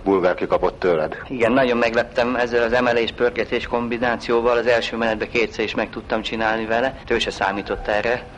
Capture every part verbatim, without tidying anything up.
Bulgár kikapott tőled. Igen, nagyon megleptem ezzel az emelés-pörgetés kombinációval. Az első menetben kétszer is meg tudtam csinálni vele. Ő se számított erre.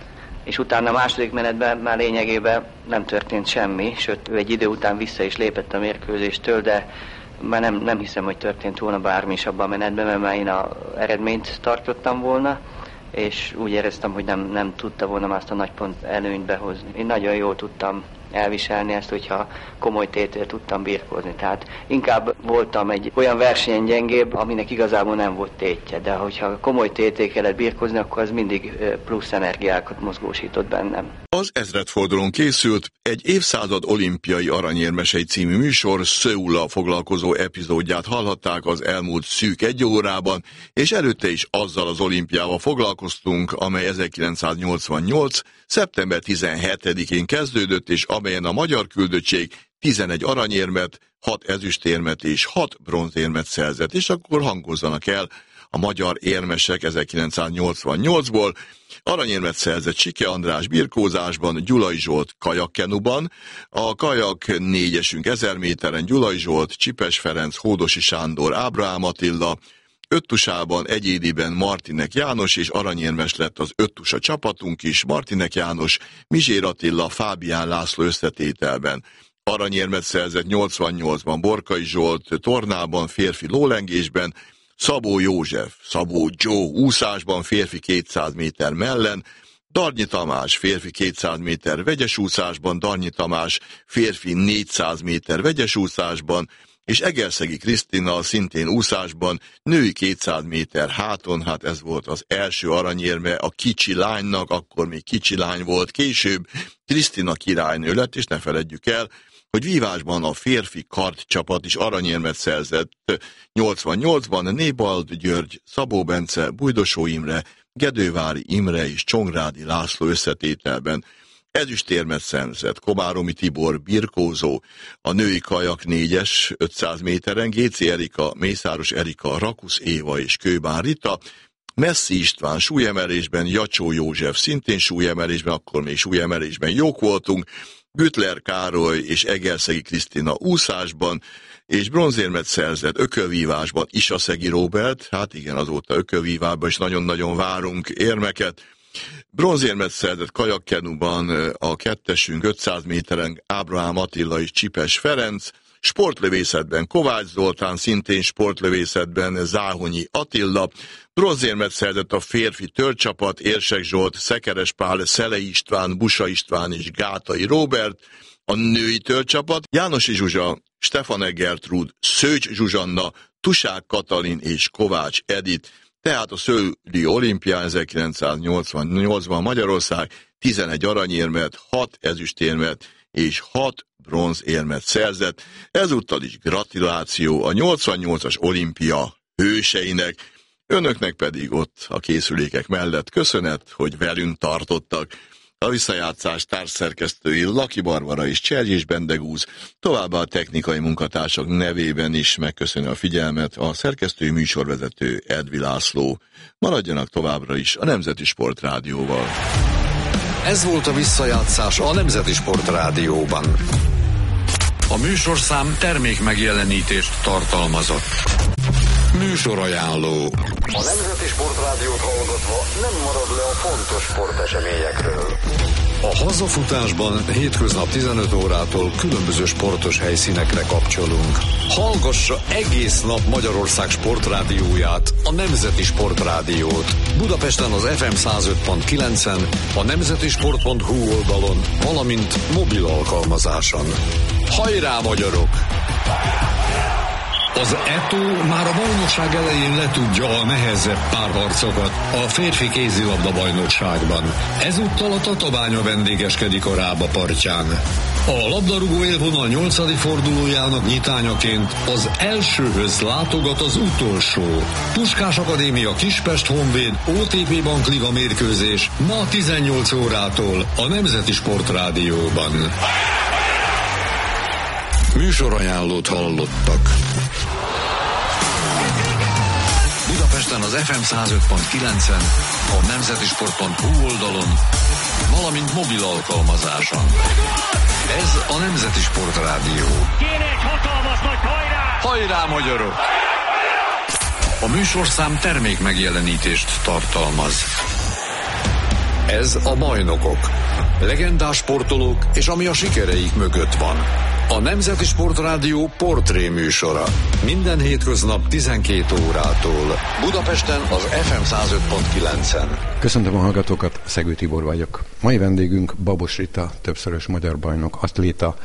És utána a második menetben már lényegében nem történt semmi, sőt, ő egy idő után vissza is lépett a mérkőzéstől, de már nem, nem hiszem, hogy történt volna bármi is abban a menetben, mert már én az eredményt tartottam volna, és úgy éreztem, hogy nem, nem tudta volna már azt a nagy pont előnyt behozni. Én nagyon jól tudtam elviselni ezt, hogyha komoly tétért tudtam birkózni. Tehát inkább voltam egy olyan versenyen gyengébb, aminek igazából nem volt tétje, de hogyha komoly téttel kellett birkózni, akkor az mindig plusz energiákat mozgósított bennem. Az ezredfordulón készült egy évszázad olimpiai aranyérmesei című műsor Szeullal foglalkozó epizódját hallhatták az elmúlt szűk egy órában, és előtte is azzal az olimpiával foglalkoztunk, amely ezerkilencszáznyolcvannyolc. szeptember tizenhetedikén kezdődött, és amelyen a magyar küldöttség tizenegy aranyérmet, hat ezüstérmet és hat bronzérmet szerzett, és akkor hangozzanak el a magyar érmesek ezerkilencszáznyolcvannyolcból. Aranyérmet szerzett Sike András birkózásban, Gyulai Zsolt kajakkenuban, a kajak négyesünk ezer méteren Gyulai Zsolt, Csipes Ferenc, Hódosi Sándor, Ábrahám Attila, öttusában egyéniben Martinek János, és aranyérmes lett az öttusa csapatunk is, Martinek János, Mizsér Attila, Fábián László összetételben. Aranyérmet szerzett nyolcvannyolcban Borkai Zsolt, tornában, férfi lólengésben, Szabó József, Szabó Joe úszásban, férfi kétszáz méter mellen, Darnyi Tamás, férfi kétszáz méter vegyes úszásban, Darnyi Tamás, férfi négyszáz méter vegyes úszásban, és Egerszegi Krisztina szintén úszásban, női kétszáz méter háton, hát ez volt az első aranyérme a kicsi lánynak, akkor még kicsi lány volt, később Krisztina királynő lett, és ne feledjük el, hogy vívásban a férfi kardcsapat is aranyérmet szerzett nyolcvannyolcban, Nébald György, Szabó Bence, Bujdosó Imre, Gedővári Imre és Csongrádi László összetételben. Ezüstérmet szerzett Komáromi Tibor birkózó, a női kajak négyes ötszáz méteren, Géci Erika, Mészáros Erika, Rakusz Éva és Kőbán Rita, Messzi István súlyemelésben, Jacsó József szintén súlyemelésben, akkor még súlyemelésben jók voltunk, Güttler Károly és Egerszegi Krisztina úszásban, és bronzérmet szerzett ökölvívásban Isaszegi Róbert, hát igen, azóta ökölvívásban is nagyon-nagyon várunk érmeket. Bronzérmet szerzett kajakkenuban a kettesünk ötszáz méteren Ábrahám Attila és Csipes Ferenc, sportlövészetben Kovács Zoltán, szintén sportlövészetben Záhonyi Attila, bronzérmet szerzett a férfi törcsapat Érsek Zsolt, Szekeres Pál, Szelei István, Busa István és Gátai Róbert, a női törcsapat Jánosi Zsuzsa, Stefane Gertrúd, Szőcs Zsuzsanna, Tusák Katalin és Kovács Edit. Tehát a Szöuli olimpián ezerkilencszáznyolcvannyolcban Magyarország tizenegy aranyérmet, hat ezüstérmet és hat bronzérmet szerzett. Ezúttal is gratuláció a nyolcvannyolcas olimpia hőseinek, önöknek pedig ott a készülékek mellett köszönet, hogy velünk tartottak. A visszajátszás társszerkesztői Laki Barbara és Cserjés Bendegúz, továbbá a technikai munkatársak nevében is megköszönöm a figyelmet a szerkesztői műsorvezető Edvi László. Maradjanak továbbra is a Nemzeti Sport Rádióval. Ez volt a visszajátszás a Nemzeti Sport Rádióban. A műsorszám termék megjelenítést tartalmazott. Műsorajánló. A Nemzeti Sport Rádiót hallgatva nem marad le a fontos sporteseményekről. A hazafutásban hétköznap tizenöt órától különböző sportos helyszínekre kapcsolunk. Hallgassa egész nap Magyarország sportrádióját, a Nemzeti Sport Rádiót. Budapesten az ef em száz öt pont kilencen, a nemzetisport pont hu oldalon, valamint mobil alkalmazáson. Hajrá, magyarok! Az é té o már a bajnokság elején letudja a nehezebb párharcokat a férfi kézilabda bajnokságban. Ezúttal a Tatabánya vendégeskedik a Rába partján. A labdarúgó élvonal nyolcadik fordulójának nyitányaként az elsőhöz látogat az utolsó. Puskás Akadémia Kispest Honvéd o té pé Bankliga mérkőzés ma tizennyolc órától a Nemzeti Sport Rádióban. Műsorajánlót hallottak. Budapesten az ef em száz öt pont kilencen, a nemzetisport pont hu oldalon, valamint mobil alkalmazáson. Ez a Nemzeti Sport Rádió. Kéne egy hatalmas nagy Hajrá, magyarok! A műsorszám termék megjelenítést tartalmaz. Ez a Bajnokok. Legendás sportolók és ami a sikereik mögött van. A Nemzeti Sportrádió portré műsora. Minden hétköznap tizenkét órától. Budapesten az ef em száz öt pont kilencen. Köszöntöm a hallgatókat, Szegő Tibor vagyok. Mai vendégünk Babos Rita, többszörös magyar bajnok, atléta,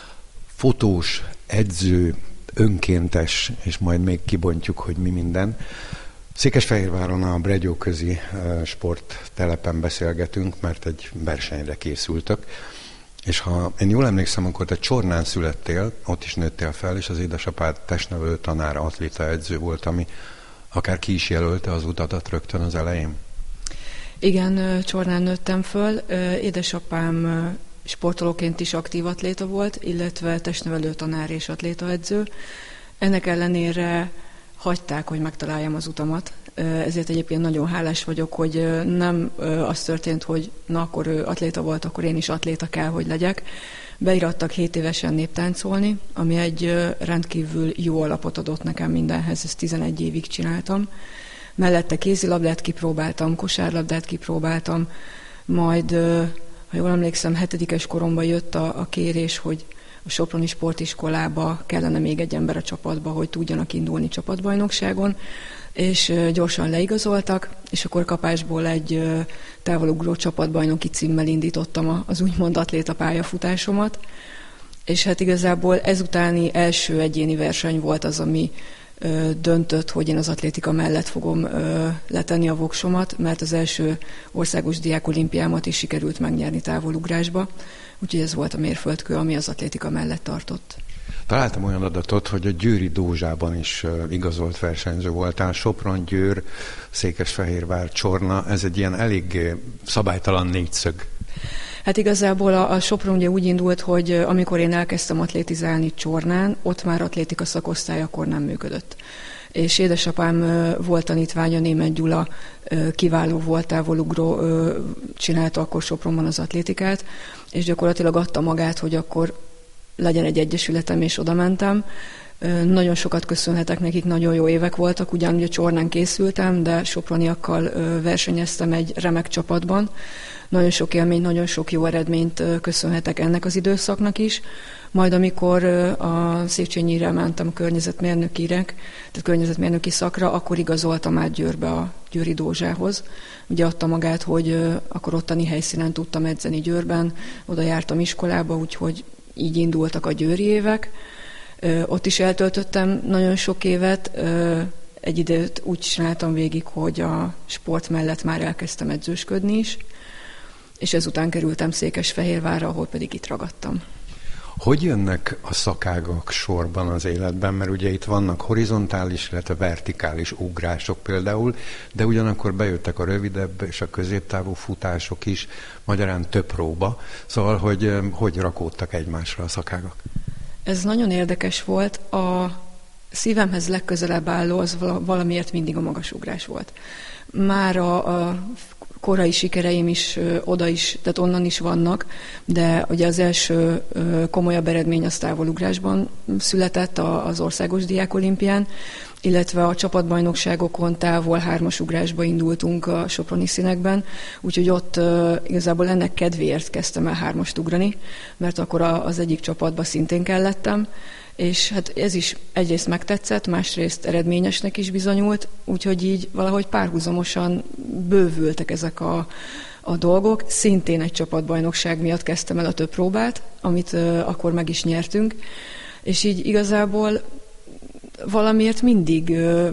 fotós, edző, önkéntes, és majd még kibontjuk, hogy mi minden. Székesfehérváron a Bregyóközi sporttelepen beszélgetünk, mert egy versenyre készültök. És ha én jól emlékszem, akkor te Csornán születtél, ott is nőttél fel, és az édesapád testnevelő tanára, atléta edző volt, ami akár ki is jelölte az utadat rögtön az elején. Igen, Csornán nőttem föl. Édesapám sportolóként is aktív atléta volt, illetve testnevelő tanár és atléta edző. Ennek ellenére hagyták, hogy megtaláljam az utamat. Ezért egyébként nagyon hálás vagyok, hogy nem az történt, hogy na akkor ő atléta volt, akkor én is atléta kell, hogy legyek. Beirattak hét évesen néptáncolni, ami egy rendkívül jó alapot adott nekem mindenhez, ezt tizenegy évig csináltam. Mellette kézilabdát kipróbáltam, kosárlabdát kipróbáltam, majd, ha jól emlékszem, hetedikes koromban jött a, a kérés, hogy a Soproni Sportiskolába kellene még egy ember a csapatba, hogy tudjanak indulni csapatbajnokságon, és gyorsan leigazoltak, és akkor kapásból egy távolugró csapatbajnoki címmel indítottam az úgymond atléta pályafutásomat, és hát igazából ezutáni első egyéni verseny volt az, ami döntött, hogy én az atlétika mellett fogom letenni a voksomat, mert az első országos diákolimpiámat is sikerült megnyerni távolugrásba, úgyhogy ez volt a mérföldkő, ami az atlétika mellett tartott. Találtam olyan adatot, hogy a Győri Dózsában is igazolt versenyző voltál. Sopron, Győr, Székesfehérvár, Csorna, ez egy ilyen elég szabálytalan négyszög. Hát igazából a, a Sopron ugye úgy indult, hogy amikor én elkezdtem atlétizálni Csornán, ott már atlétika szakosztály akkor nem működött. És édesapám volt tanítványa, Németh Gyula, kiváló volt, távolugró, csinálta akkor Sopronban az atlétikát, és gyakorlatilag adta magát, hogy akkor legyen egy egyesületem, és oda mentem. Nagyon sokat köszönhetek nekik, nagyon jó évek voltak, ugyan ugye Csornán készültem, de soproniakkal versenyeztem egy remek csapatban. Nagyon sok élmény, nagyon sok jó eredményt köszönhetek ennek az időszaknak is. Majd amikor a Széchenyire mentem környezetmérnökire, tehát környezetmérnöki szakra, akkor igazoltam át Győrbe a Győri Dózsához. Ugye adta magát, hogy akkor ottani helyszínen tudtam edzeni Győrben, oda jártam iskolába, úgyhogy így indultak a győri évek. Ott is eltöltöttem nagyon sok évet. Egy időt úgy csináltam végig, hogy a sport mellett már elkezdtem edzősködni is, és ezután kerültem Székesfehérvárra, ahol pedig itt ragadtam. Hogy jönnek a szakágak sorban az életben? Mert ugye itt vannak horizontális, illetve vertikális ugrások például, de ugyanakkor bejöttek a rövidebb és a középtávú futások is, magyarán több próba. Szóval, hogy hogy rakódtak egymásra a szakágak? Ez nagyon érdekes volt. A szívemhez legközelebb álló az valamiért mindig a magasugrás volt. Már a, a korai sikereim is ö, oda is, tehát onnan is vannak, de ugye az első ö, komolyabb eredmény az távolugrásban született a, az országos diákolimpián, illetve a csapatbajnokságokon távol hármasugrásba indultunk a soproni színekben, úgyhogy ott ö, igazából ennek kedvéért kezdtem el hármast ugrani, mert akkor a, az egyik csapatba szintén kellettem, és hát ez is egyrészt megtetszett, másrészt eredményesnek is bizonyult, úgyhogy így valahogy párhuzamosan bővültek ezek a, a dolgok. Szintén egy csapatbajnokság miatt kezdtem el a több próbát, amit uh, akkor meg is nyertünk, és így igazából valamiért mindig uh,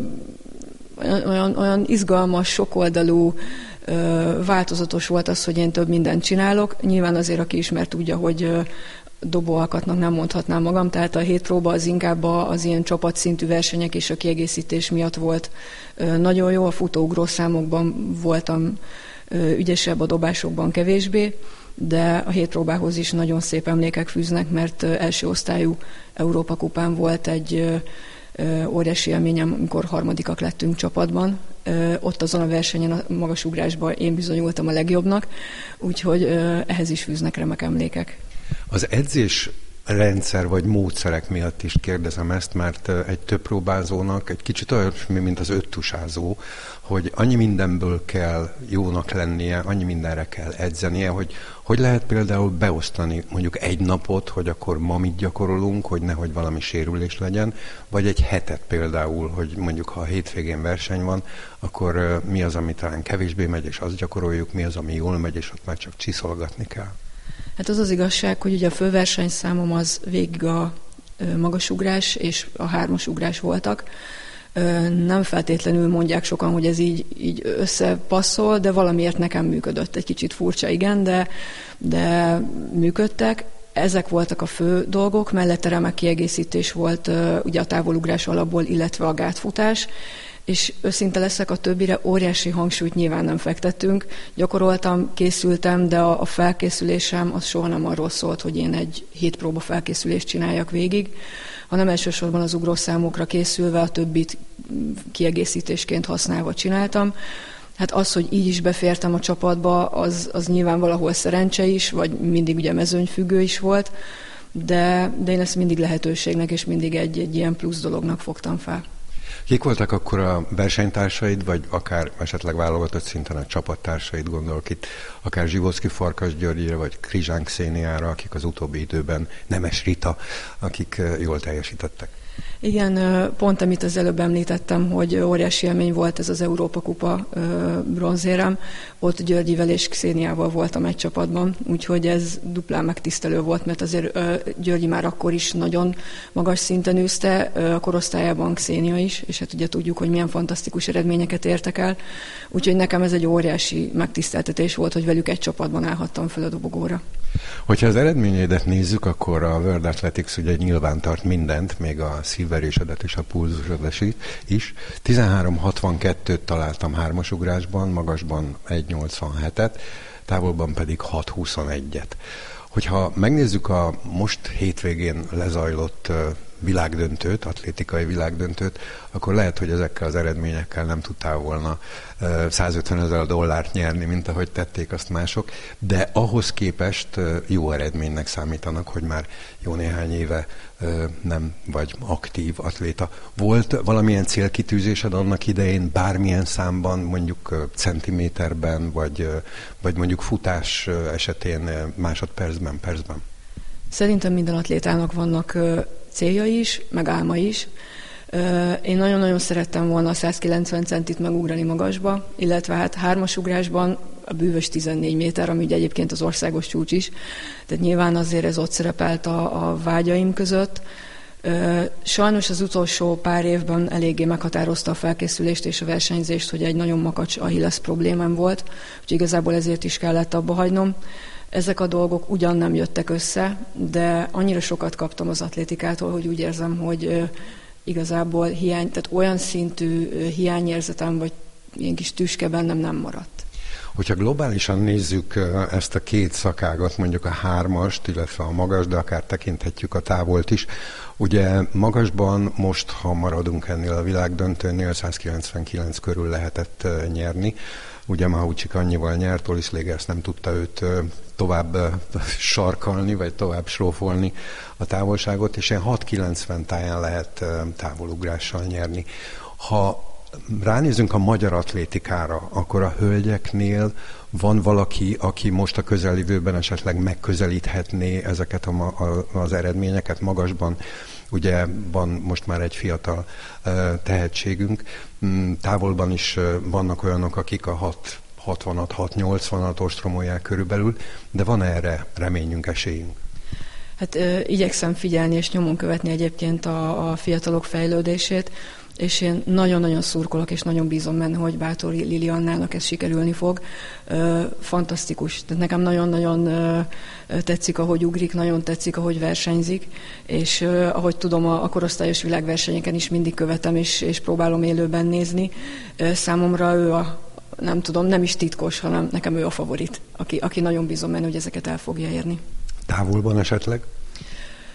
olyan, olyan izgalmas, sokoldalú, uh, változatos volt az, hogy én több mindent csinálok. Nyilván azért, aki ismer, tudja, hogy uh, dobóalkatnak nem mondhatnám magam, tehát a hét próba az inkább az ilyen csapatszintű versenyek és a kiegészítés miatt volt nagyon jó, a futóugró számokban voltam ügyesebb, a dobásokban kevésbé, de a hét próbához is nagyon szép emlékek fűznek, mert első osztályú Európa kupán volt egy óriási élményem, amikor harmadikak lettünk csapatban. Ott azon a versenyen, a magasugrásban én bizonyultam a legjobbnak, úgyhogy ehhez is fűznek remek emlékek. Az edzés rendszer vagy módszerek miatt is kérdezem ezt, mert egy többpróbázónak egy kicsit olyan, mint az öttusázó, hogy annyi mindenből kell jónak lennie, annyi mindenre kell edzenie, hogy hogy lehet például beosztani mondjuk egy napot, hogy akkor ma mit gyakorolunk, hogy nehogy valami sérülés legyen, vagy egy hetet például, hogy mondjuk ha a hétvégén verseny van, akkor mi az, ami talán kevésbé megy, és azt gyakoroljuk, mi az, ami jól megy, és ott már csak csiszolgatni kell. Hát az az igazság, hogy ugye a főversenyszámom az végig a magasugrás és a hármasugrás voltak. Nem feltétlenül mondják sokan, hogy ez így, így összepasszol, de valamiért nekem működött. Egy kicsit furcsa, igen, de, de működtek. Ezek voltak a fő dolgok, mellette remek kiegészítés volt ugye a távolugrás alapból, illetve a gátfutás, és őszinte leszek, a többire óriási hangsúlyt nyilván nem fektettünk. Gyakoroltam, készültem, de a, a felkészülésem az soha nem arról szólt, hogy én egy hét próba felkészülést csináljak végig, hanem elsősorban az ugrószámokra készülve, a többit kiegészítésként használva csináltam. Hát az, hogy így is befértem a csapatba, az, az nyilván valahol szerencse is, vagy mindig ugye mezőnyfüggő is volt, de, de én ezt mindig lehetőségnek és mindig egy, egy ilyen plusz dolognak fogtam fel. Kik voltak akkor a versenytársaid, vagy akár esetleg válogatott szinten a csapattársaid, gondolok itt akár Zsivoszki Farkas Györgyre, vagy Krizsán Xéniára, akik az utóbbi időben, Nemes Rita, akik jól teljesítettek? Igen, pont amit az előbb említettem, hogy óriási élmény volt ez az Európa-kupa bronzérem. Ott Györgyivel és Xéniával voltam egy csapatban, úgyhogy ez duplán megtisztelő volt, mert azért Györgyi már akkor is nagyon magas szinten űzte, a korosztályában Xénia is, és hát ugye tudjuk, hogy milyen fantasztikus eredményeket értek el. Úgyhogy nekem ez egy óriási megtiszteltetés volt, hogy velük egy csapatban állhattam fel a dobogóra. Hogyha az eredményeidet nézzük, akkor a World Athletics ugye nyilván tart mindent, még a szívverésedet és a pulzusodat is. tizenhárom hatvankettőt találtam hármasugrásban, magasban egy nyolcvanhetet, távolban pedig hat huszonegyet. Hogyha megnézzük a most hétvégén lezajlott világdöntőt, atlétikai világdöntőt, akkor lehet, hogy ezekkel az eredményekkel nem tudtál volna százötven ezer dollárt nyerni, mint ahogy tették azt mások, de ahhoz képest jó eredménynek számítanak, hogy már jó néhány éve nem vagy aktív atléta. Volt valamilyen célkitűzésed annak idején bármilyen számban, mondjuk centiméterben, vagy, vagy mondjuk futás esetén másodpercben, percben? Szerintem minden atlétának vannak célja is, meg álma is. Én nagyon-nagyon szerettem volna a százkilencven centit megugrani magasba, illetve hát hármasugrásban a bűvös tizennégy méter, ami ugye egyébként az országos csúcs is, tehát nyilván azért ez ott szerepelt a, a vágyaim között. Sajnos az utolsó pár évben eléggé meghatározta a felkészülést és a versenyzést, hogy egy nagyon makacs Achilles problémám volt, úgyhogy igazából ezért is kellett abba hagynom. Ezek a dolgok ugyan nem jöttek össze, de annyira sokat kaptam az atlétikától, hogy úgy érzem, hogy igazából hiány, tehát olyan szintű hiányérzetem, vagy ilyen kis tüske bennem nem maradt. Hogyha globálisan nézzük ezt a két szakágat, mondjuk a hármast, illetve a magas, de akár tekinthetjük a távolt is, ugye magasban most, ha maradunk ennél a világdöntőnél, százkilencvenkilenc körül lehetett nyerni. Ugye Mahoucik annyival nyert, Olis Légersz nem tudta őt tovább sarkalni, vagy tovább srófolni a távolságot, és ilyen hat kilencven táján lehet távolugrással nyerni. Ha ránézünk a magyar atlétikára, akkor a hölgyeknél van valaki, aki most a közeljövőben esetleg megközelíthetné ezeket a, a, az eredményeket magasban. Ugye van most már egy fiatal uh, tehetségünk, távolban is uh, vannak olyanok, akik a hat hatvanat, hat nyolcvanat ostromolják körülbelül, de van erre reményünk, esélyünk? Hát uh, igyekszem figyelni és nyomon követni egyébként a, a fiatalok fejlődését, és én nagyon-nagyon szurkolok, és nagyon bízom benne, hogy Bátor Liliannának ez sikerülni fog. Fantasztikus. Tehát nekem nagyon-nagyon tetszik, ahogy ugrik, nagyon tetszik, ahogy versenyzik, és ahogy tudom, a korosztályos világversenyeken is mindig követem, és, és próbálom élőben nézni. Számomra ő a, nem tudom, nem is titkos, hanem nekem ő a favorit, aki, aki nagyon bízom benne, hogy ezeket el fogja érni. Távolban esetleg?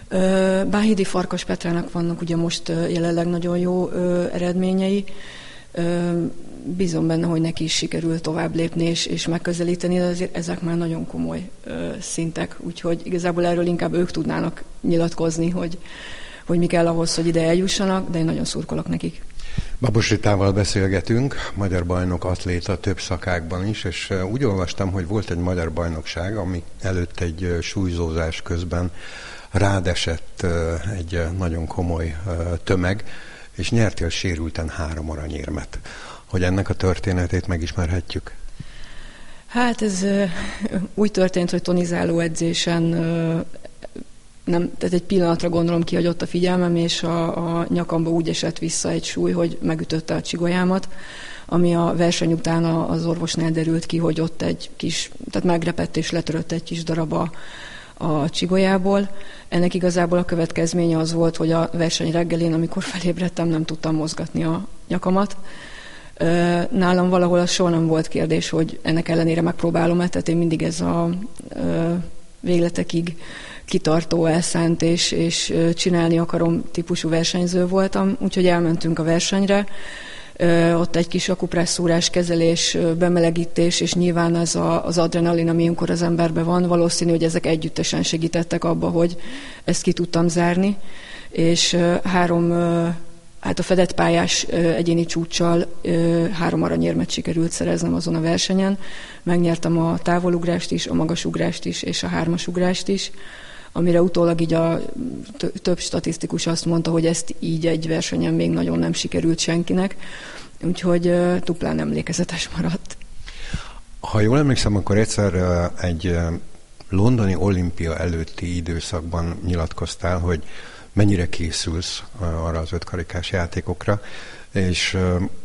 Báhidi Farkas Petrának vannak ugye most jelenleg nagyon jó eredményei. Bízom benne, hogy neki is sikerül tovább lépni és, és megközelíteni, de azért ezek már nagyon komoly szintek, úgyhogy igazából erről inkább ők tudnának nyilatkozni, hogy, hogy mi kell ahhoz, hogy ide eljussanak, de én nagyon szurkolok nekik. Babos Ritával beszélgetünk, magyar bajnok atléta több szakákban is, és úgy olvastam, hogy volt egy magyar bajnokság, ami előtt egy súlyzózás közben rád esett egy nagyon komoly tömeg, és nyertél sérülten három aranyérmet. Hogy ennek a történetét megismerhetjük? Hát ez úgy történt, hogy tonizáló edzésen nem, tehát egy pillanatra gondolom kihagyott a figyelmem, és a, a nyakamba úgy esett vissza egy súly, hogy megütötte a csigolyámat, ami a verseny után az orvosnál derült ki, hogy ott egy kis, tehát megrepett és letörött egy kis darab a, a csigolyából. Ennek igazából a következménye az volt, hogy a verseny reggelén, amikor felébredtem, nem tudtam mozgatni a nyakamat. Nálam valahol az soha nem volt kérdés, hogy ennek ellenére megpróbálom-e, tehát én mindig ez a végletekig kitartó, elszánt és, és csinálni akarom típusú versenyző voltam, úgyhogy elmentünk a versenyre. Ott egy kis akupresszúrás, kezelés, bemelegítés, és nyilván ez a, az adrenalin, ami amikor az emberben van, valószínű, hogy ezek együttesen segítettek abba, hogy ezt ki tudtam zárni, és három, hát a fedett pályás egyéni csúccsal három aranyérmet sikerült szereznem azon a versenyen. Megnyertem a távolugrást is, a magasugrást is, és a hármasugrást is, amire utólag így a több statisztikus azt mondta, hogy ezt így egy versenyen még nagyon nem sikerült senkinek, úgyhogy duplán emlékezetes maradt. Ha jól emlékszem, akkor egyszer egy londoni olimpia előtti időszakban nyilatkoztál, hogy mennyire készülsz arra az ötkarikás játékokra, és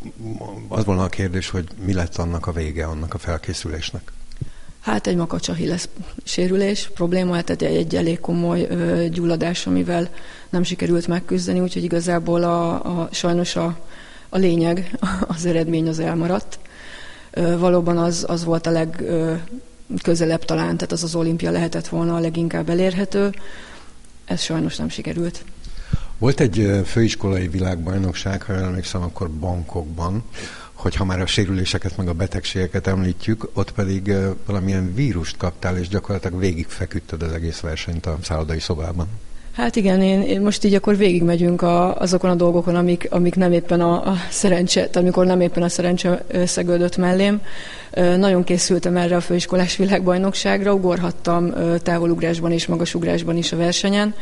az volna a kérdés, hogy mi lett annak a vége, annak a felkészülésnek? Hát egy makacs-achilles sérülés, probléma, tehát egy, egy elég komoly ö, gyulladás, amivel nem sikerült megküzdeni, úgyhogy igazából a, a, sajnos a, a lényeg, az eredmény az elmaradt. Ö, valóban az, az volt a legközelebb talán, tehát az az olimpia lehetett volna a leginkább elérhető, ez sajnos nem sikerült. Volt egy főiskolai világbajnokság, ha emlékszem, akkor Bangkokban, hogy ha már a sérüléseket meg a betegségeket említjük, ott pedig valamilyen vírust kaptál, és gyakorlatilag végigfeküdted az egész versenyt a szállodai szobában. Hát igen, én, én most így akkor végigmegyünk a, azokon a dolgokon, amik, amik nem éppen a, a szerencse, tehát amikor nem éppen a szerencse szegődött mellém. Nagyon készültem erre a főiskolás világbajnokságra, ugorhattam távolugrásban és magasugrásban is a versenyen.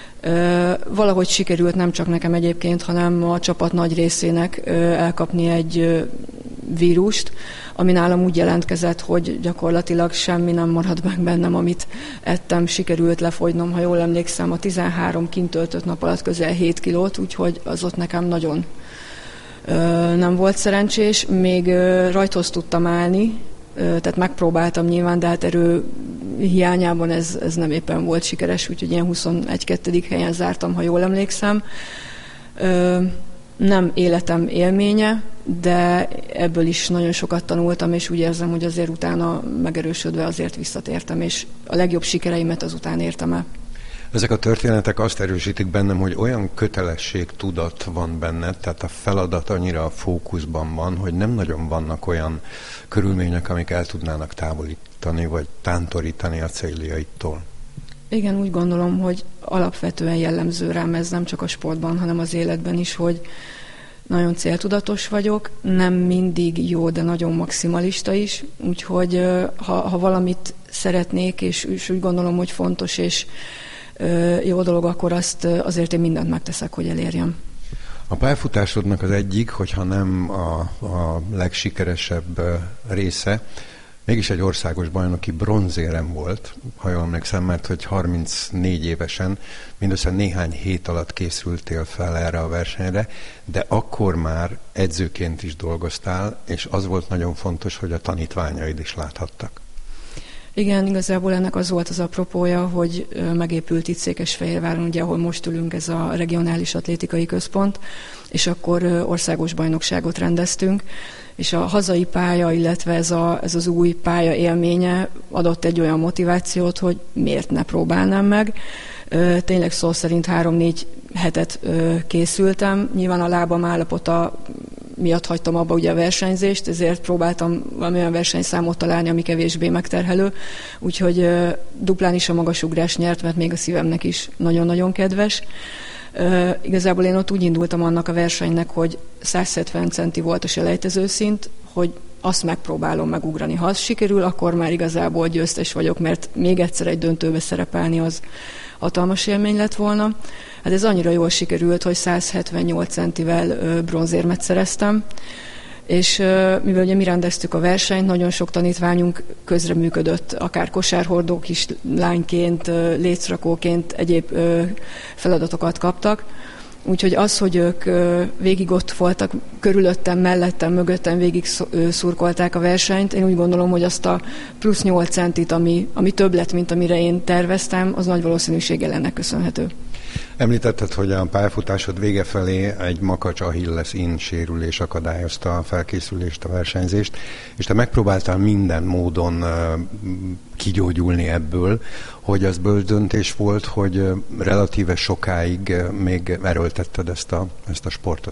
Valahogy sikerült nem csak nekem egyébként, hanem a csapat nagy részének elkapni egy vírust, ami nálam úgy jelentkezett, hogy gyakorlatilag semmi nem marad meg bennem, amit ettem, sikerült lefogynom, ha jól emlékszem, a tizenhárom kint töltött nap alatt közel hét kilót, úgyhogy az ott nekem nagyon nem volt szerencsés. Még rajthoz tudtam állni, tehát megpróbáltam nyilván, de hát erő hiányában ez, ez nem éppen volt sikeres, úgyhogy ilyen huszonegy-kettő helyen zártam, ha jól emlékszem. Nem életem élménye, de ebből is nagyon sokat tanultam, és úgy érzem, hogy azért utána megerősödve azért visszatértem, és a legjobb sikereimet azután értem el. Ezek a történetek azt erősítik bennem, hogy olyan kötelességtudat van benned, tehát a feladat annyira a fókuszban van, hogy nem nagyon vannak olyan körülmények, amik el tudnának távolítani, vagy tántorítani a céljaitól. Igen, úgy gondolom, hogy alapvetően jellemző rám ez nem csak a sportban, hanem az életben is, hogy nagyon céltudatos vagyok, nem mindig jó, de nagyon maximalista is, úgyhogy ha, ha valamit szeretnék, és, és úgy gondolom, hogy fontos, és jó dolog, akkor azt azért én mindent megteszek, hogy elérjem. A pályafutásodnak az egyik, hogyha nem a, a legsikeresebb része, mégis egy országos bajnoki bronzérem volt, ha jól emlékszem, mert hogy harmincnégy évesen mindössze néhány hét alatt készültél fel erre a versenyre, de akkor már edzőként is dolgoztál, és az volt nagyon fontos, hogy a tanítványaid is láthattak. Igen, igazából ennek az volt az apropója, hogy megépült itt Székesfehérváron, ugye, ahol most ülünk, ez a regionális atlétikai központ, és akkor országos bajnokságot rendeztünk, és a hazai pálya, illetve ez, a, ez az új pálya élménye adott egy olyan motivációt, hogy miért ne próbálnám meg. Tényleg szó szerint három-négy hetet készültem, nyilván a lábam állapota miatt hagytam abba ugye a versenyzést, ezért próbáltam valamilyen versenyszámot találni, ami kevésbé megterhelő. Úgyhogy duplán is a magasugrás nyert, mert még a szívemnek is nagyon-nagyon kedves. Uh, igazából én ott úgy indultam annak a versenynek, hogy száz hetven centi volt a selejtezőszint, hogy azt megpróbálom megugrani. Ha az sikerül, akkor már igazából győztes vagyok, mert még egyszer egy döntőbe szerepelni az hatalmas élmény lett volna. Hát ez annyira jól sikerült, hogy száz hetvennyolc centivel uh, bronzérmet szereztem, és uh, mivel ugye mi rendeztük a versenyt, nagyon sok tanítványunk közreműködött, akár kosárhordó kislányként, uh, lécrakóként egyéb uh, feladatokat kaptak. Úgyhogy az, hogy ők uh, végig ott voltak, körülöttem, mellettem, mögöttem végig szurkolták a versenyt, én úgy gondolom, hogy azt a plusz nyolc centit, ami, ami több lett, mint amire én terveztem, az nagy valószínűséggel ennek köszönhető. Említetted, hogy a pályafutásod vége felé egy makacs Achilles in sérülés akadályozta a felkészülést, a versenyzést, és te megpróbáltál minden módon uh, kigyógyulni ebből, hogy az bölcs döntés volt, hogy uh, relatíve sokáig uh, még erőltetted ezt a, ezt a sportot.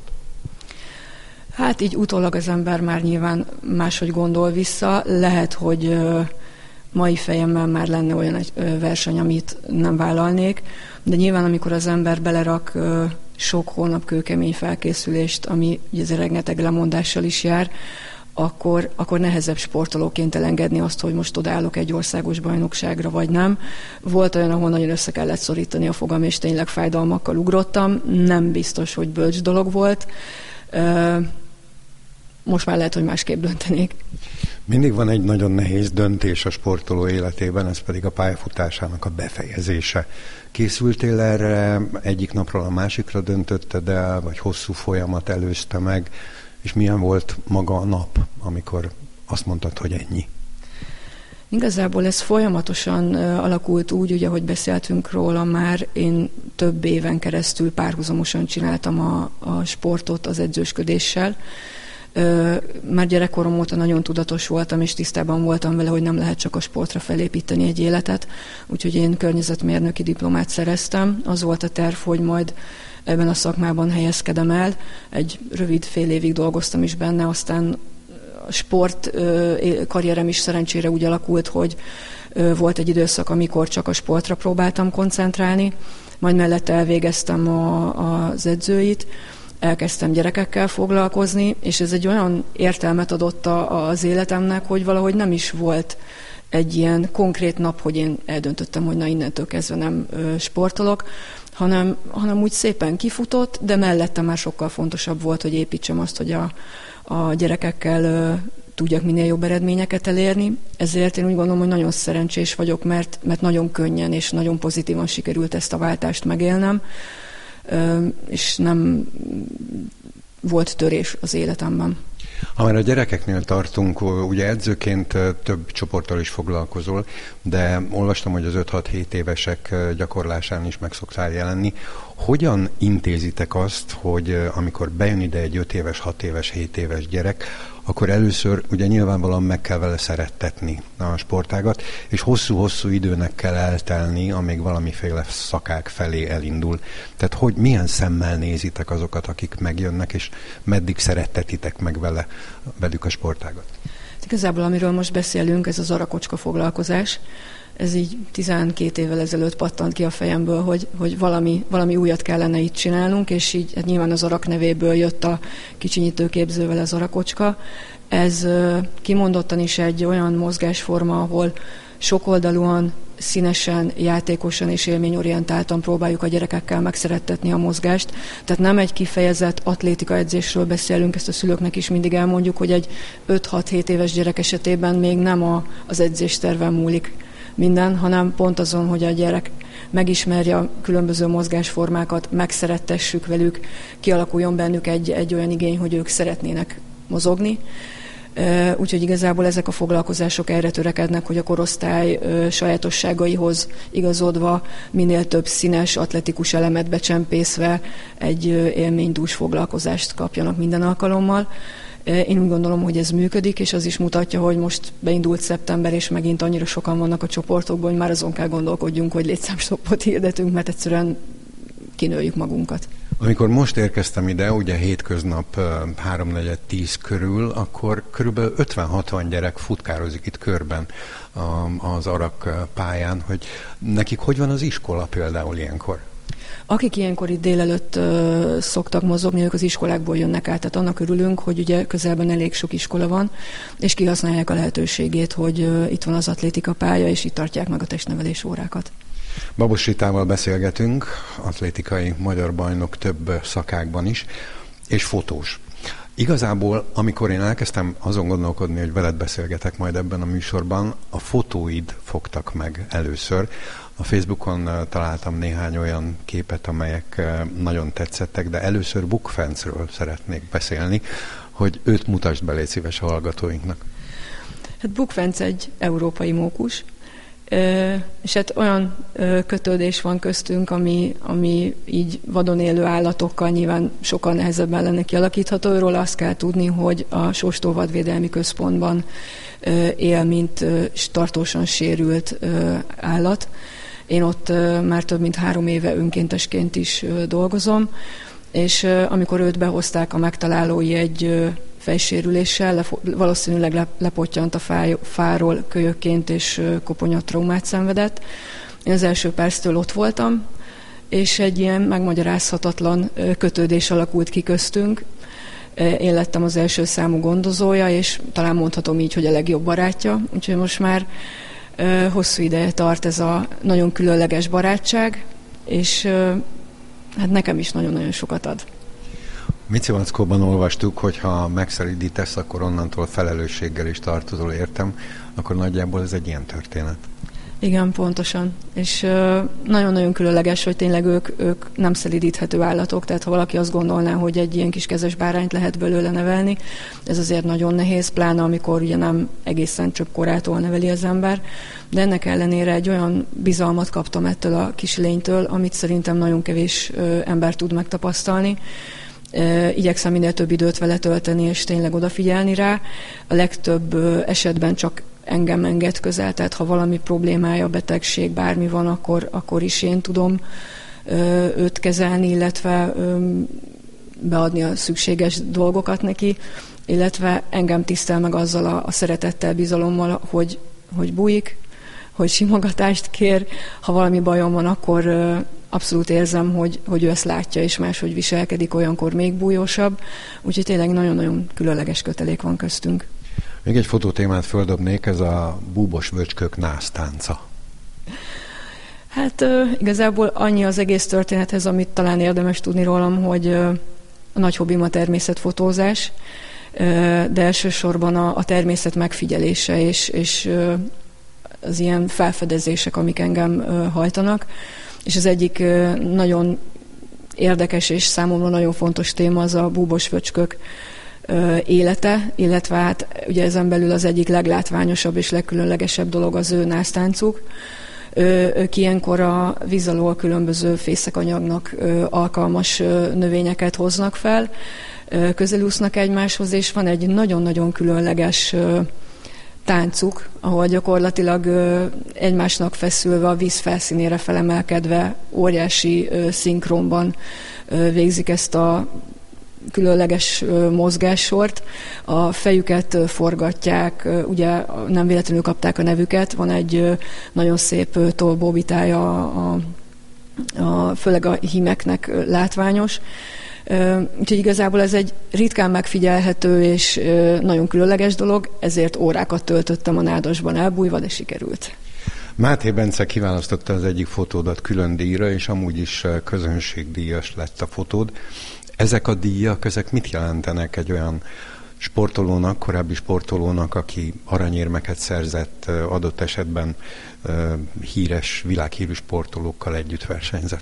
Hát így utólag az ember már nyilván máshogy gondol vissza. Lehet, hogy uh, mai fejemmel már lenne olyan egy uh, verseny, amit nem vállalnék, de nyilván amikor az ember belerak uh, sok hónap kőkemény felkészülést, ami ugye rengeteg lemondással is jár, akkor, akkor nehezebb sportolóként elengedni azt, hogy most odaállok egy országos bajnokságra, vagy nem. Volt olyan, ahol nagyon össze kellett szorítani a fogam, és tényleg fájdalmakkal ugrottam. Nem biztos, hogy bölcs dolog volt. Uh, most már lehet, hogy másképp döntenék. Mindig van egy nagyon nehéz döntés a sportoló életében, ez pedig a pályafutásának a befejezése. Készültél erre, egyik napról a másikra döntötted el, vagy hosszú folyamat előzte meg, és milyen volt maga a nap, amikor azt mondtad, hogy ennyi? Igazából ez folyamatosan uh, alakult úgy, ugye, ahogy beszéltünk róla már, én több éven keresztül párhuzamosan csináltam a, a sportot az edzősködéssel. Uh, már gyerekkorom óta nagyon tudatos voltam, és tisztában voltam vele, hogy nem lehet csak a sportra felépíteni egy életet. Úgyhogy én környezetmérnöki diplomát szereztem. Az volt a terv, hogy majd ebben a szakmában helyezkedem el. Egy rövid fél évig dolgoztam is benne, aztán a sport uh, karrierem is szerencsére úgy alakult, hogy uh, volt egy időszak, amikor csak a sportra próbáltam koncentrálni, majd mellette elvégeztem a, az edzőit, elkezdtem gyerekekkel foglalkozni, és ez egy olyan értelmet adott az életemnek, hogy valahogy nem is volt egy ilyen konkrét nap, hogy én eldöntöttem, hogy na innentől kezdve nem ö, sportolok, hanem, hanem úgy szépen kifutott, de mellette már sokkal fontosabb volt, hogy építsem azt, hogy a, a gyerekekkel ö, tudjak minél jobb eredményeket elérni. Ezért én úgy gondolom, hogy nagyon szerencsés vagyok, mert, mert nagyon könnyen és nagyon pozitívan sikerült ezt a váltást megélnem, és nem volt törés az életemben. Ha már a gyerekeknél tartunk, ugye edzőként több csoporttal is foglalkozol, de olvastam, hogy az öt-hat-hét évesek gyakorlásán is meg szoktál jelenni. Hogyan intézitek azt, hogy amikor bejön ide egy öt éves, hat éves, hét éves gyerek, akkor először ugye nyilvánvalóan meg kell vele szerettetni a sportágat, és hosszú-hosszú időnek kell eltelni, amíg valamiféle szakák felé elindul. Tehát hogy milyen szemmel nézitek azokat, akik megjönnek, és meddig szerettetitek meg vele, velük a sportágat? Igazából amiről most beszélünk, ez az arakocska foglalkozás. Ez így tizenkét évvel ezelőtt pattant ki a fejemből, hogy, hogy valami, valami újat kellene itt csinálnunk, és így hát nyilván az arak nevéből jött a kicsinyítőképzővel az arakocska. Ez kimondottan is egy olyan mozgásforma, ahol sokoldalúan, színesen, játékosan és élményorientáltan próbáljuk a gyerekekkel megszerettetni a mozgást. Tehát nem egy kifejezett atlétika edzésről beszélünk, ezt a szülőknek is mindig elmondjuk, hogy egy öt-hat-hét éves gyerek esetében még nem a, az edzésterven múlik minden, hanem pont azon, hogy a gyerek megismerje a különböző mozgásformákat, megszerettessük velük, kialakuljon bennük egy, egy olyan igény, hogy ők szeretnének mozogni. Úgyhogy igazából ezek a foglalkozások erre törekednek, hogy a korosztály sajátosságaihoz igazodva minél több színes, atletikus elemet becsempészve egy élménydús foglalkozást kapjanak minden alkalommal. Én úgy gondolom, hogy ez működik, és az is mutatja, hogy most beindult szeptember, és megint annyira sokan vannak a csoportokban, hogy már azon kell gondolkodjunk, hogy létszámstoppot hirdetünk, mert egyszerűen kinőjük magunkat. Amikor most érkeztem ide, ugye hétköznap háromnegyed tíz körül, akkor körülbelül ötven-hatvan gyerek futkározik itt körben az Arak pályán, hogy nekik hogy van az iskola például ilyenkor? Akik ilyenkor itt délelőtt uh, szoktak mozogni, ők az iskolákból jönnek át, tehát annak örülünk, hogy ugye közelben elég sok iskola van, és kihasználják a lehetőségét, hogy uh, itt van az atlétika pálya, és itt tartják meg a testnevelés órákat. Babos Ritával beszélgetünk, atlétikai magyar bajnok több szakákban is, és fotós. Igazából, amikor én elkezdtem azon gondolkodni, hogy veled beszélgetek majd ebben a műsorban, a fotóid fogtak meg először. A Facebookon találtam néhány olyan képet, amelyek nagyon tetszettek, de először Buk Fencről szeretnék beszélni, hogy őt mutasd be, légy szíves a hallgatóinknak. Hát Buk Fenc egy európai mókus, és hát olyan kötődés van köztünk, ami, ami így vadon élő állatokkal nyilván sokkal nehezebben lenne kialakítható. Őről azt kell tudni, hogy a Sóstó Vadvédelmi Központban él, mint tartósan sérült állat. Én ott már több mint három éve önkéntesként is dolgozom, és amikor őt behozták a megtalálói egy fejsérüléssel, lefo- valószínűleg le- lepottyant a fáj- fáról kölyökként, és koponyattraumát szenvedett. Én az első perctől ott voltam, és egy ilyen megmagyarázhatatlan kötődés alakult ki köztünk. Én lettem az első számú gondozója, és talán mondhatom így, hogy a legjobb barátja. Úgyhogy most már hosszú ideje tart ez a nagyon különleges barátság, és hát nekem is nagyon-nagyon sokat ad. Mici Vackóban olvastuk, hogy ha megszelídítesz, akkor onnantól felelősséggel is tartozol, értem, akkor nagyjából ez egy ilyen történet. Igen, pontosan. És nagyon-nagyon különleges, hogy tényleg ők, ők nem szelídíthető állatok, tehát ha valaki azt gondolná, hogy egy ilyen kis kezes bárányt lehet belőle nevelni, ez azért nagyon nehéz, pláne amikor ugye nem egészen csöpp korától neveli az ember, de ennek ellenére egy olyan bizalmat kaptam ettől a kis lénytől, amit szerintem nagyon kevés ember tud megtapasztalni. Igyekszem minél több időt vele tölteni, és tényleg odafigyelni rá. A legtöbb esetben csak engem enged közel, tehát ha valami problémája, betegség, bármi van, akkor, akkor is én tudom őt kezelni, illetve beadni a szükséges dolgokat neki, illetve engem tisztel meg azzal a, a szeretettel, bizalommal, hogy, hogy bújik, hogy simogatást kér. Ha valami bajom van, akkor abszolút érzem, hogy, hogy ő ezt látja, és máshogy viselkedik, olyankor még bújósabb. Úgyhogy tényleg nagyon-nagyon különleges kötelék van köztünk. Még egy fotótémát földobnék, ez a búbos vöcskök násztánca. Hát igazából annyi az egész történethez, amit talán érdemes tudni rólam, hogy a nagy hobbim a természetfotózás, de elsősorban a, a természet megfigyelése, és, és az ilyen felfedezések, amik engem hajtanak. És az egyik nagyon érdekes és számomra nagyon fontos téma az a búbos vöcskök élete, illetve hát ugye ezen belül az egyik leglátványosabb és legkülönlegesebb dolog az ő násztáncuk. Ők ilyenkor a víz alól különböző fészekanyagnak alkalmas növényeket hoznak fel, közelúsznak egymáshoz, és van egy nagyon-nagyon különleges táncuk, ahol gyakorlatilag egymásnak feszülve, a víz felszínére felemelkedve óriási szinkronban végzik ezt a különleges mozgássort. A fejüket forgatják, ugye nem véletlenül kapták a nevüket, van egy nagyon szép tollbóbitája, a, a, főleg a hímeknek látványos. Úgyhogy igazából ez egy ritkán megfigyelhető és nagyon különleges dolog, ezért órákat töltöttem a nádasban elbújva, de sikerült. Máté Bence kiválasztotta az egyik fotódat külön díjra, és amúgy is közönségdíjas lett a fotód. Ezek a díjak, ezek mit jelentenek egy olyan sportolónak, korábbi sportolónak, aki aranyérmeket szerzett, adott esetben híres, világhírű sportolókkal együtt versenyzett?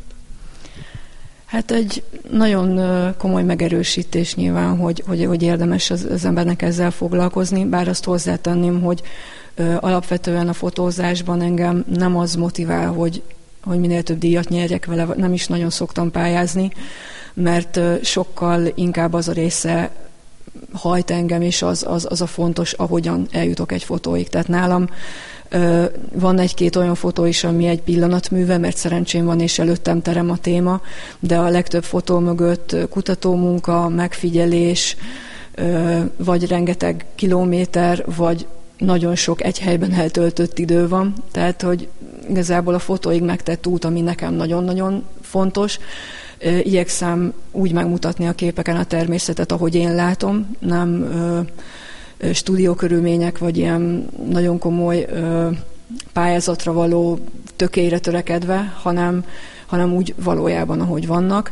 Hát egy nagyon komoly megerősítés nyilván, hogy, hogy, hogy érdemes az, az embernek ezzel foglalkozni, bár azt hozzátenném, hogy ö, alapvetően a fotózásban engem nem az motivál, hogy, hogy minél több díjat nyerjek vele, nem is nagyon szoktam pályázni, mert ö, sokkal inkább az a része hajt engem, és az, az, az a fontos, ahogyan eljutok egy fotóig. Tehát nálam Van egy-két olyan fotó is, ami egy pillanatműve, mert szerencsém van, és előttem terem a téma, de a legtöbb fotó mögött kutatómunka, megfigyelés, vagy rengeteg kilométer, vagy nagyon sok egy helyben eltöltött idő van. Tehát, hogy igazából a fotóig megtett út, ami nekem nagyon-nagyon fontos. Igyekszem úgy megmutatni a képeken a természetet, ahogy én látom, nem stúdiókörülmények, vagy ilyen nagyon komoly pályázatra való tökélyre törekedve, hanem, hanem úgy valójában, ahogy vannak.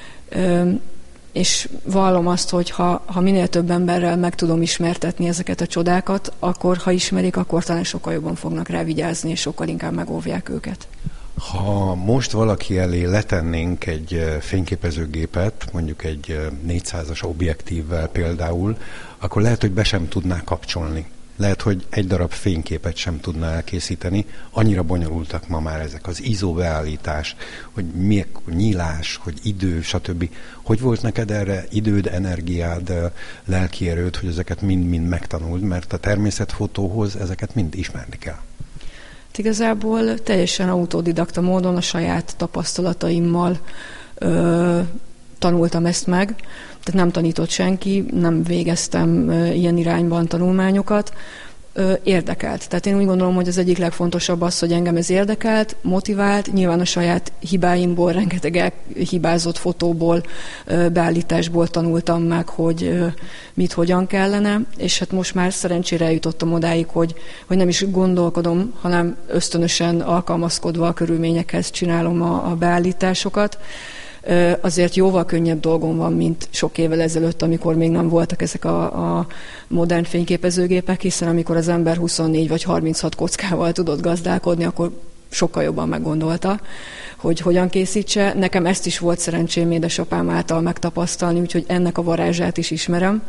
És vallom azt, hogy ha, ha minél több emberrel meg tudom ismertetni ezeket a csodákat, akkor ha ismerik, akkor talán sokkal jobban fognak rá vigyázni, és sokkal inkább megóvják őket. Ha most valaki elé letennénk egy fényképezőgépet, mondjuk egy négyszázas objektívvel például, akkor lehet, hogy be sem tudná kapcsolni. Lehet, hogy egy darab fényképet sem tudná elkészíteni. Annyira bonyolultak ma már ezek az izóbeállítás, hogy mi nyílás, hogy idő, stb. Hogy volt neked erre időd, energiád, lelki erőd, hogy ezeket mind-mind megtanuld, mert a természetfotóhoz ezeket mind ismerni kell. Igazából teljesen autodidakta módon a saját tapasztalataimmal ö, tanultam ezt meg. Tehát nem tanított senki, nem végeztem ö, ilyen irányban tanulmányokat. Ö, érdekelt. Tehát én úgy gondolom, hogy az egyik legfontosabb az, hogy engem ez érdekelt, motivált. Nyilván a saját hibáimból, rengeteg hibázott fotóból, ö, beállításból tanultam meg, hogy ö, mit, hogyan kellene. És hát most már szerencsére eljutottam odáig, hogy, hogy nem is gondolkodom, hanem ösztönösen alkalmazkodva a körülményekhez csinálom a, a beállításokat. Azért jóval könnyebb dolgom van, mint sok évvel ezelőtt, amikor még nem voltak ezek a, a modern fényképezőgépek, hiszen amikor az ember huszonnégy vagy harminchat kockával tudott gazdálkodni, akkor sokkal jobban meggondolta, hogy hogyan készítse. Nekem ezt is volt szerencsém édesapám által megtapasztalni, úgyhogy ennek a varázsát is ismerem.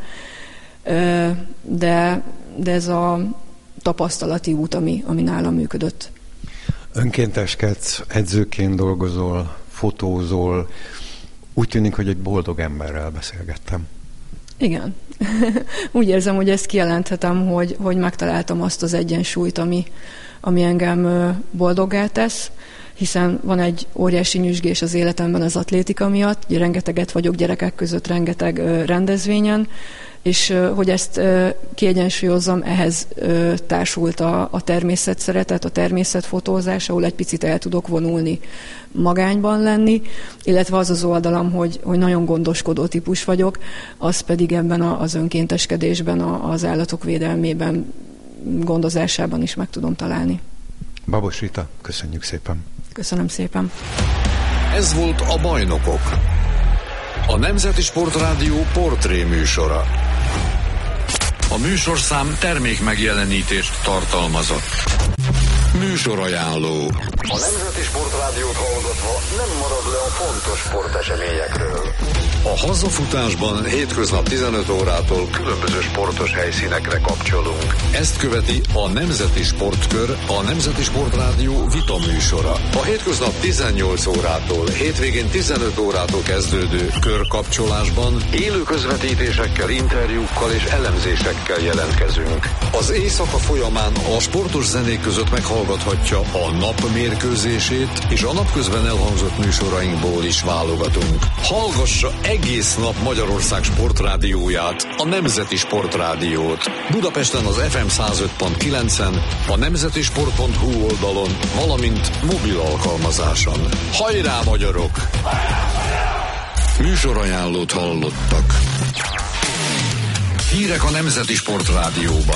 De, de ez a tapasztalati út, ami, ami nálam működött. Önkénteskedsz, edzőként dolgozol, fotózol. Úgy tűnik, hogy egy boldog emberrel beszélgettem. Igen. Úgy érzem, hogy ezt kijelenthetem, hogy, hogy megtaláltam azt az egyensúlyt, ami, ami engem boldoggá tesz, hiszen van egy óriási nyüzsgés az életemben az atlétika miatt, rengeteget vagyok gyerekek között, rengeteg rendezvényen, és hogy ezt kiegyensúlyozzam, ehhez társult a, a természet szeretet, a természetfotózás, ahol egy picit el tudok vonulni, magányban lenni, illetve az az oldalam, hogy, hogy nagyon gondoskodó típus vagyok, az pedig ebben az önkénteskedésben, az állatok védelmében, gondozásában is meg tudom találni. Babos Rita, köszönjük szépen! Köszönöm szépen! Ez volt a Bajnokok, a Nemzeti Sportrádió portré műsora. A műsorszám termék megjelenítést tartalmazott. Műsorajánló. A Nemzeti Sportrádiót hallgatva nem marad le a fontos sporteseményekről. A hazafutásban hétköznap tizenöt órától különböző sportos helyszínekre kapcsolunk. Ezt követi a Nemzeti Sportkör, a Nemzeti Sportrádió vita műsora. A hétköznap tizennyolc órától, hétvégén tizenöt órától kezdődő körkapcsolásban élő közvetítésekkel, interjúkkal és elemzésekkel jelentkezünk. Az éjszaka folyamán a sportos zenék között meghallgathatja a nap mérkőzését, és a napközben elhangzott műsorainkból is válogatunk. Hallgassa egész nap Magyarország sportrádióját, a Nemzeti Sportrádiót. Budapesten az ef em száz öt pont kilencen, a nemzetisport pont hu oldalon, valamint mobil alkalmazáson. Hajrá, magyarok! Műsorajánlót hallottak. Hírek a Nemzeti Sportrádióban.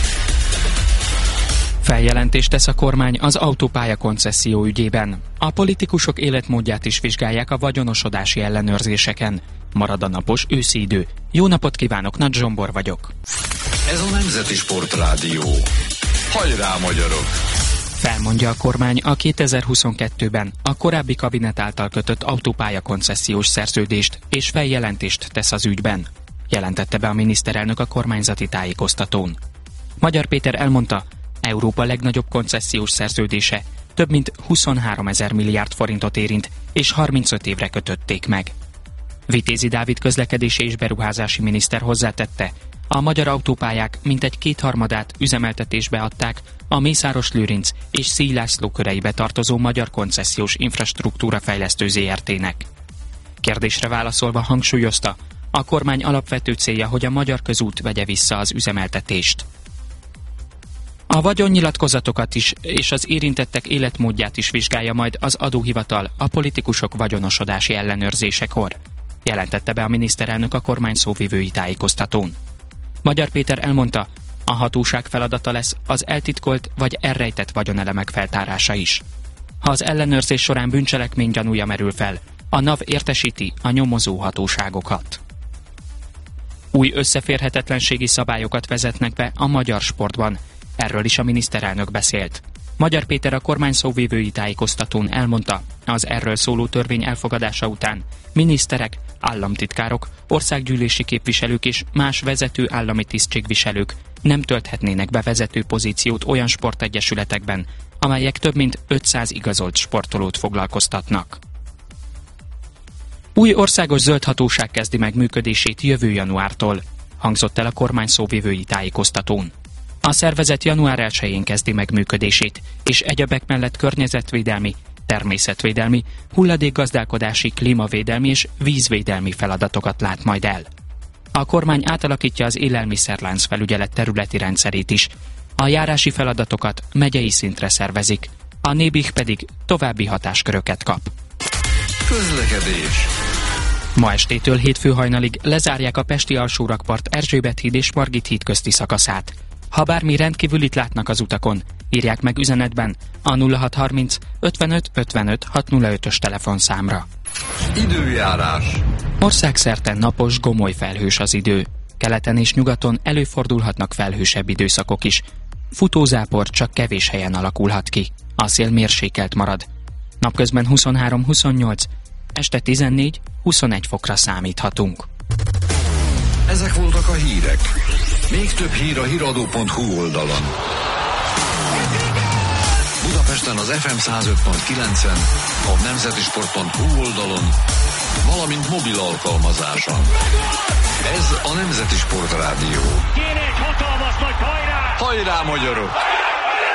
Feljelentést tesz a kormány az autópálya koncesszió ügyében. A politikusok életmódját is vizsgálják a vagyonosodási ellenőrzéseken. Marad a napos őszi idő. Jó napot kívánok, Nagy Zsombor vagyok. Ez a Nemzeti Sportrádió. Hajrá, magyarok! Felmondja a kormány a kétezer-huszonkettőben a korábbi kabinet által kötött autópálya koncesziós szerződést, és feljelentést tesz az ügyben. Jelentette be a miniszterelnök a kormányzati tájékoztatón. Magyar Péter elmondta, Európa legnagyobb koncesziós szerződése több mint huszonháromezer milliárd forintot érint, és harmincöt évre kötötték meg. Vitézi Dávid közlekedési és beruházási miniszter hozzátette, A magyar autópályák mintegy kétharmadát üzemeltetésbe adták a Mészáros Lőrinc és Szíj László köreibe tartozó Magyar Koncesziós Infrastruktúra Fejlesztő zé er té-nek. Kérdésre válaszolva hangsúlyozta, a kormány alapvető célja, hogy a Magyar Közút vegye vissza az üzemeltetést. A vagyonnyilatkozatokat is és az érintettek életmódját is vizsgálja majd az adóhivatal a politikusok vagyonosodási ellenőrzésekor, jelentette be a miniszterelnök a kormány szóvivői tájékoztatón. Magyar Péter elmondta, a hatóság feladata lesz az eltitkolt vagy elrejtett vagyonelemek feltárása is. Ha az ellenőrzés során bűncselekmény gyanúja merül fel, a NAV értesíti a nyomozó hatóságokat. Új összeférhetetlenségi szabályokat vezetnek be a magyar sportban. Erről is a miniszterelnök beszélt. Magyar Péter a kormány szóvivői tájékoztatón elmondta, az erről szóló törvény elfogadása után miniszterek, államtitkárok, országgyűlési képviselők és más vezető állami tisztségviselők nem tölthetnének be vezető pozíciót olyan sportegyesületekben, amelyek több mint ötszáz igazolt sportolót foglalkoztatnak. Új országos zöld hatóság kezdi meg működését jövő januártól, hangzott el a kormány szóvivői tájékoztatón. A szervezet január elsején kezdi meg működését, és egyebek mellett környezetvédelmi, természetvédelmi, hulladékgazdálkodási, klímavédelmi és vízvédelmi feladatokat lát majd el. A kormány átalakítja az élelmiszerlánc felügyelet területi rendszerét is. A járási feladatokat megyei szintre szervezik, a Nébih pedig további hatásköröket kap. Közlekedés. Ma estétől hétfő hajnalig lezárják a pesti alsórakpart Erzsébet híd és Margit híd közti szakaszát. Ha bármi rendkívülit látnak az utakon, írják meg üzenetben a nulla hat harminc ötvenöt ötvenöt hatszázötös telefonszámra. Időjárás. Országszerte napos, gomoly felhős az idő. Keleten és nyugaton előfordulhatnak felhősebb időszakok is. Futózápor csak kevés helyen alakulhat ki. A szél mérsékelt marad. Napközben huszonhárom huszonnyolc, este tizennégy huszonegy fokra számíthatunk. Ezek voltak a hírek. Még több hír a híradó pont hu oldalon. Budapesten az ef em száz öt pont kilencen, a nemzetisport pont hu oldalon, valamint mobil alkalmazáson. Ez a Nemzeti Sport Rádió. Kéne egy hatalmas nagy hajrá! Hajrá, magyarok!